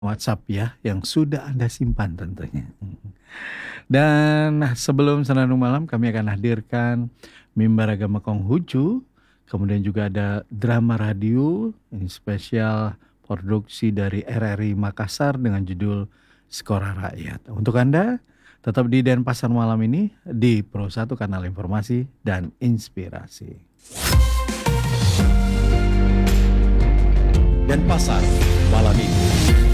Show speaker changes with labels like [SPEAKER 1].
[SPEAKER 1] WhatsApp ya, yang sudah Anda simpan tentunya. Dan sebelum Senandung Malam kami akan hadirkan Mimbar Agama Konghucu, kemudian juga ada drama radio, ini spesial produksi dari RRI Makassar dengan judul Skora Rakyat. Untuk Anda, tetap di Denpasar malam ini di Pro 1 Kanal Informasi dan Inspirasi.
[SPEAKER 2] Denpasar malam ini.